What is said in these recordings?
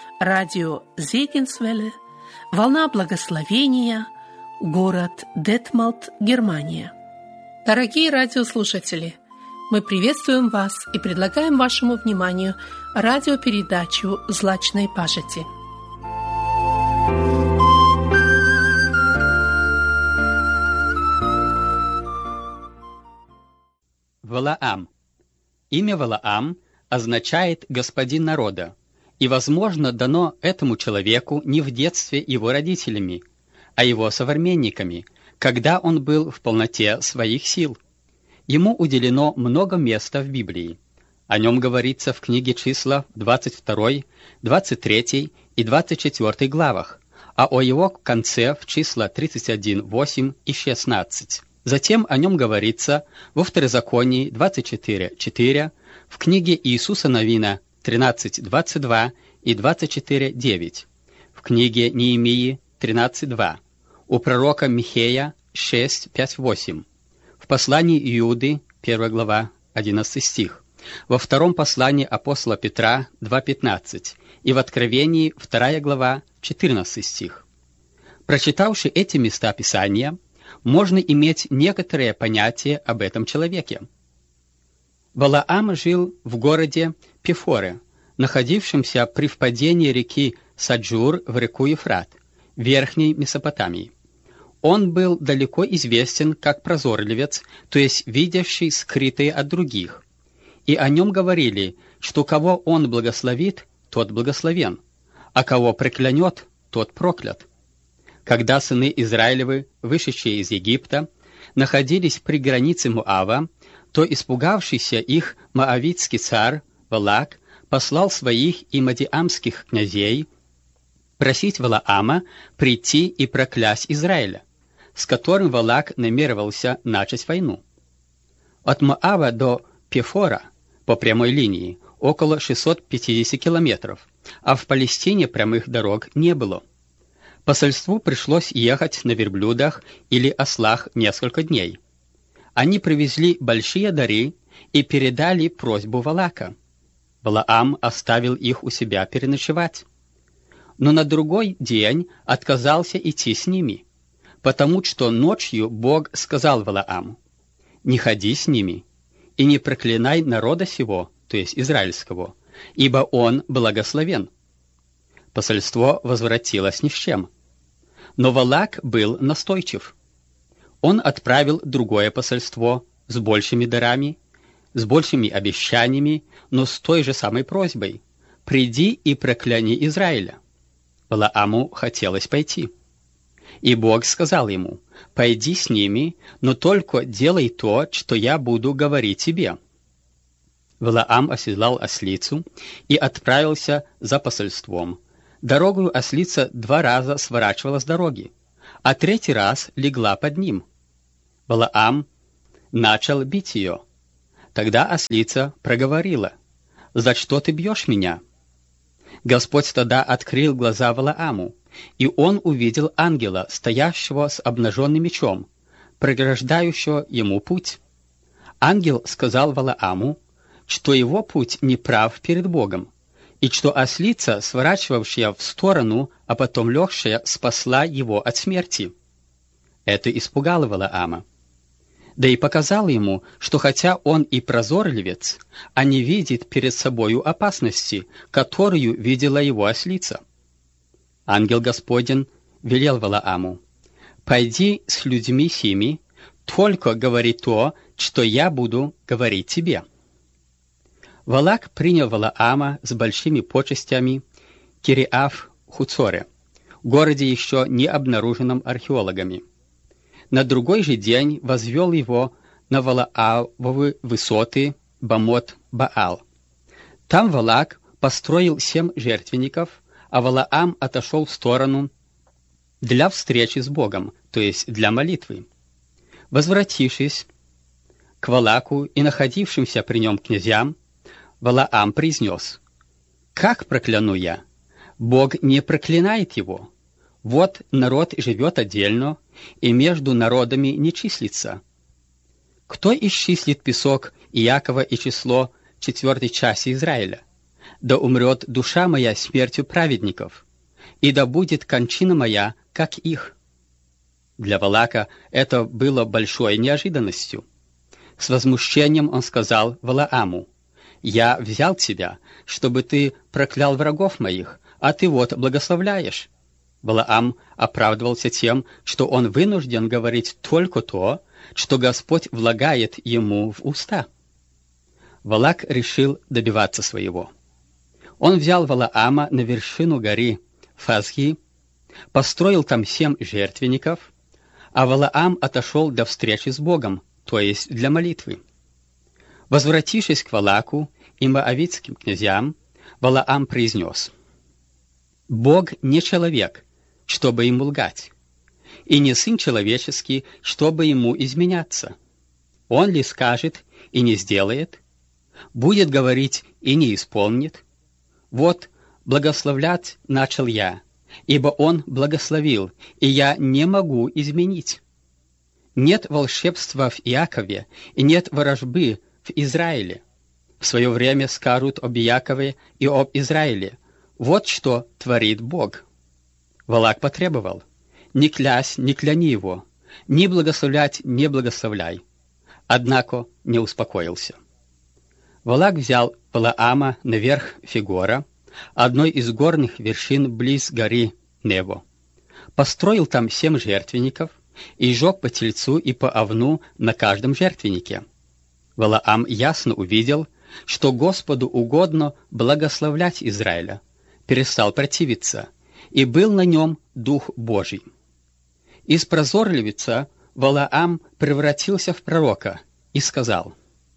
радио Зегенсвелле, волна благословения, город Детмалт, Германия. Дорогие радиослушатели, мы приветствуем вас и предлагаем вашему вниманию радиопередачу «Злачной пажити». Валаам. Имя Валаам означает «господин народа», и, возможно, дано этому человеку не в детстве его родителями, а его современниками, когда он был в полноте своих сил. Ему уделено много места в Библии. О нем говорится в книге Числа 22, 23 и 24 главах, а о его конце в Числа 31, 8 и 16. Затем о нем говорится во Второзаконии 24:4, в книге Иисуса Навина 13:22 и 24:9, в книге Неемии 13:2, у пророка Михея 6:5-8, в послании Иуды 1 глава 11 стих, во втором послании апостола Петра 2:15 и в Откровении 2 глава 14 стих. Прочитавши эти места Писания, можно иметь некоторое понятие об этом человеке. Валаам жил в городе Пефоре, находившемся при впадении реки Саджур в реку Ефрат, в Верхней Месопотамии. Он был далеко известен как прозорливец, то есть видящий скрытые от других. И о нем говорили, что кого он благословит, тот благословен, а кого проклянет, тот проклят. Когда сыны Израилевы, вышедшие из Египта, находились при границе Моава, то испугавшийся их моавитский царь Валак послал своих и мадиамских князей просить Валаама прийти и проклясть Израиля, с которым Валак намеревался начать войну. От Моава до Пефора по прямой линии около 650 километров, а в Палестине прямых дорог не было. Посольству пришлось ехать на верблюдах или ослах несколько дней. Они привезли большие дары и передали просьбу Валака. Валаам оставил их у себя переночевать. Но на другой день отказался идти с ними, потому что ночью Бог сказал Валааму: «Не ходи с ними и не проклинай народа сего, то есть израильского, ибо он благословен». Посольство возвратилось ни с чем. Но Валак был настойчив. Он отправил другое посольство с большими дарами, с большими обещаниями, но с той же самой просьбой: «Приди и прокляни Израиля». Валааму хотелось пойти. И Бог сказал ему: «Пойди с ними, но только делай то, что я буду говорить тебе». Валаам оседлал ослицу и отправился за посольством. Дорогою ослица 2 раза сворачивала с дороги, а 3-й раз легла под ним. Валаам начал бить ее. Тогда ослица проговорила: «За что ты бьешь меня?» Господь тогда открыл глаза Валааму, и он увидел ангела, стоящего с обнаженным мечом, преграждающего ему путь. Ангел сказал Валааму, что его путь неправ перед Богом, и что ослица, сворачивавшая в сторону, а потом легшая, спасла его от смерти. Это испугало Валаама. Да и показало ему, что хотя он и прозорливец, а не видит перед собою опасности, которую видела его ослица. Ангел Господень велел Валааму: «Пойди с людьми сими, только говори то, что я буду говорить тебе». Валак принял Валаама с большими почестями в Кириаф-Хуцоре, городе еще не обнаруженном археологами. На другой же день возвел его на Валаавовы высоты Бамот-Баал. Там Валак построил 7 жертвенников, а Валаам отошел в сторону для встречи с Богом, то есть для молитвы. Возвратившись к Валаку и находившимся при нем князьям, Валаам произнес: «Как прокляну я? Бог не проклинает его. Вот народ живет отдельно, и между народами не числится. Кто исчислит песок Иакова и число 4 части Израиля? да умрет душа моя смертью праведников, и да будет кончина моя, как их». Для Валака это было большой неожиданностью. С возмущением он сказал Валааму: «Я взял тебя, чтобы ты проклял врагов моих, а ты вот благословляешь». Валаам оправдывался тем, что он вынужден говорить только то, что Господь влагает ему в уста. Валак решил добиваться своего. Он взял Валаама на вершину горы Фазги, построил там 7 жертвенников, а Валаам отошел для встречи с Богом, то есть для молитвы. Возвратившись к Валаку и моавитским князьям, Валаам произнес: «Бог не человек, чтобы ему лгать, и не сын человеческий, чтобы ему изменяться. Он ли скажет и не сделает, будет говорить и не исполнит? Вот благословлять начал я, ибо он благословил, и я не могу изменить. Нет волшебства в Иакове, и нет ворожбы в Израиле. В свое время скажут об Иакове и об Израиле: вот что творит Бог». Валак потребовал: «Не клясь, не кляни его, ни благословлять не благословляй». Однако не успокоился. Валак взял Валаама наверх Фигора, одной из горных вершин близ горы Нево, построил там 7 жертвенников и жег по тельцу и по овну на каждом жертвеннике. Валаам ясно увидел, что Господу угодно благословлять Израиля, перестал противиться, и был на нем Дух Божий. Из прозорливица Валаам превратился в пророка и сказал: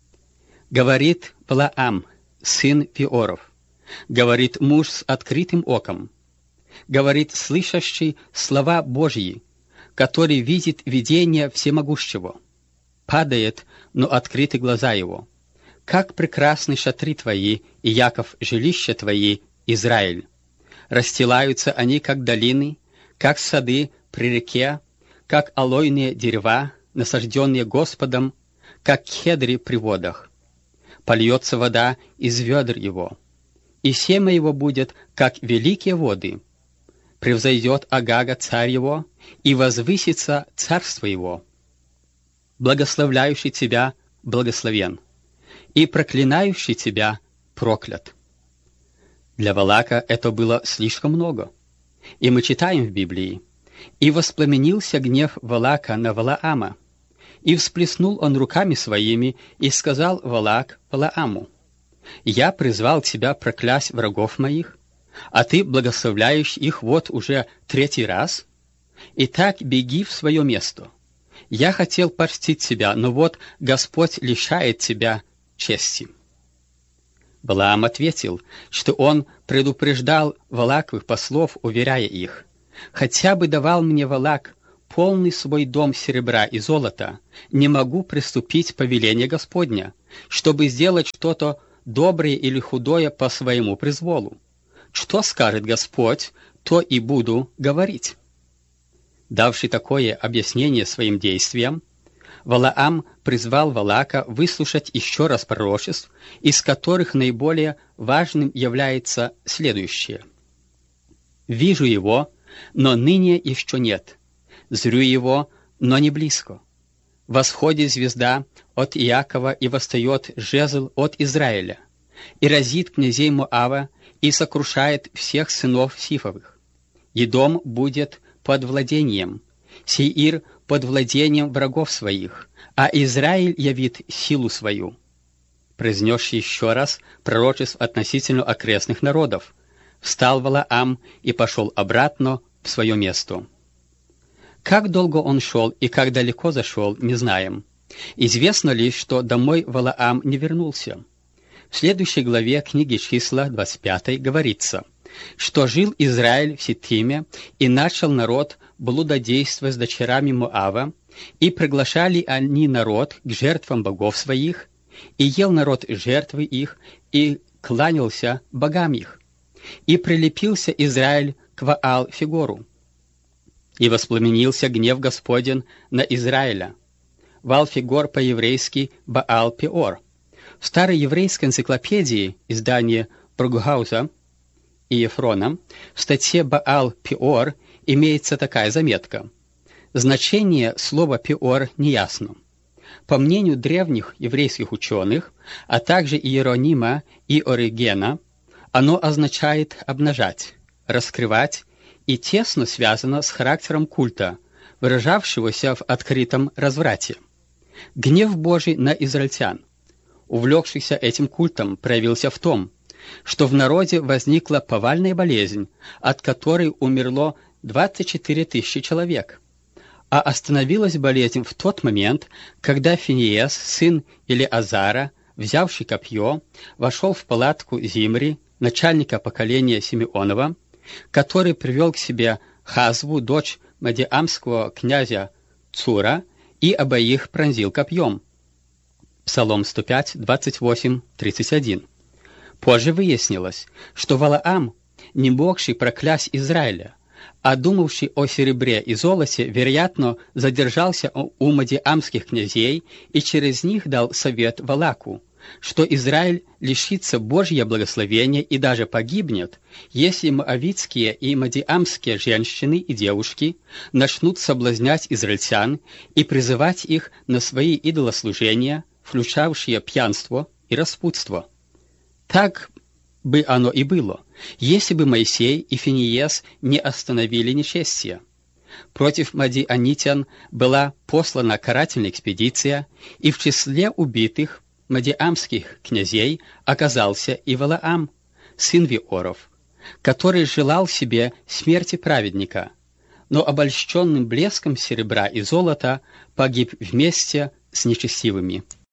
«Говорит Валаам, сын Пеоров, говорит муж с открытым оком, говорит слышащий слова Божьи, который видит видение всемогущего, падает, но открыты глаза его. Как прекрасны шатры твои, и Яков жилища твои, Израиль! Расстилаются они, как долины, как сады при реке, как алойные дерева, насажденные Господом, как кедры при водах. Польется вода из ведр его, и семя его будет, как великие воды. Превзойдет Агага царь его, и возвысится царство его. Благословляющий тебя благословен, и проклинающий тебя проклят». Для Валака это было слишком много. И мы читаем в Библии: «И воспламенился гнев Валака на Валаама, и всплеснул он руками своими, и сказал Валак Валааму: я призвал тебя проклясть врагов моих, а ты благословляешь их вот уже 3-й раз? Итак, беги в свое место. Я хотел польстить тебя, но вот Господь лишает тебя чести». Валаам ответил, что он предупреждал Валаковых послов, уверяя их: «Хотя бы давал мне Валак полный свой дом серебра и золота, не могу приступить повеление Господня, чтобы сделать что-то доброе или худое по своему произволу. Что скажет Господь, то и буду говорить». Давший такое объяснение своим действиям, Валаам призвал Валака выслушать еще раз пророчеств, из которых наиболее важным является следующее: «Вижу его, но ныне еще нет. Зрю его, но не близко. Восходит звезда от Иакова, и восстает жезл от Израиля, и разит князей Моава, и сокрушает всех сынов Сифовых. Едом будет под владением, Сеир под владением врагов своих, а Израиль явит силу свою». Произнесший еще раз пророчеств относительно окрестных народов, встал Валаам и пошел обратно в свое место. Как долго он шел и как далеко зашел, не знаем. Известно лишь, что домой Валаам не вернулся. В следующей главе книги Числа 25 говорится, что жил Израиль в Ситиме, и начал народ блудодействовать с дочерями Моава, и приглашали они народ к жертвам богов своих, и ел народ жертвы их, и кланялся богам их. И прилепился Израиль к Ваал-Фигору. И воспламенился гнев Господень на Израиля. Ваал-Фигор по-еврейски Баал-Пеор. В старой еврейской энциклопедии, издание Бруггауза и Ефрона в статье «Баал-Пеор» имеется такая заметка. Значение слова «пеор» неясно. По мнению древних еврейских ученых, а также Иеронима и Оригена, оно означает обнажать, раскрывать и тесно связано с характером культа, выражавшегося в открытом разврате. Гнев Божий на израильтян, увлекшихся этим культом, проявился в том, что в народе возникла повальная болезнь, от которой умерло 24 тысячи человек. А остановилась болезнь в тот момент, когда Финиес, сын Илеазара, взявший копье, вошел в палатку Зимри, начальника поколения Симеонова, который привел к себе Хазву, дочь мадиамского князя Цура, и обоих пронзил копьем. Псалом 105, 28, 31. Позже выяснилось, что Валаам, не могший проклясть Израиля, а думавший о серебре и золоте, вероятно, задержался у мадиамских князей и через них дал совет Валаку, что Израиль лишится Божьего благословения и даже погибнет, если моавитские и мадиамские женщины и девушки начнут соблазнять израильтян и призывать их на свои идолослужения, включавшие пьянство и распутство. Так бы оно и было, если бы Моисей и Финиес не остановили нечестие. Против мадианитян была послана карательная экспедиция, и в числе убитых мадиамских князей оказался и Валаам, сын Виоров, который желал себе смерти праведника, но обольщенным блеском серебра и золота погиб вместе с нечестивыми.